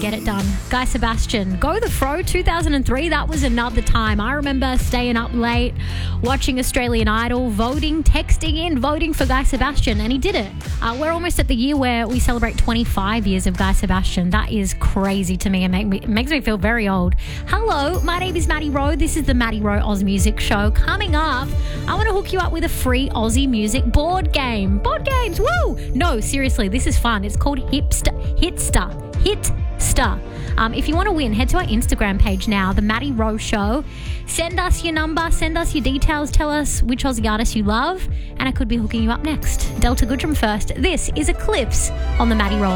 get it done. Guy Sebastian, Go the Fro, 2003. That was another time. I remember staying up late, watching Australian Idol, voting, texting in, voting for Guy Sebastian, and he did it. We're almost at the year where we celebrate 25 years of Guy Sebastian. That is crazy to me and makes me feel very old. Hello, my name is Maddie Rowe. This is the Maddie Rowe Oz Music Show. Coming up, I want to hook you up with a free Aussie music board game. Board games, woo! No, seriously, this is fun. It's called Hitster. If you want to win, head to our Instagram page now, The Maddie Rowe Show. Send us your number, send us your details, tell us which Aussie artist you love, and I could be hooking you up next. Delta Goodrum first. This is Eclipse on The Maddie Rowe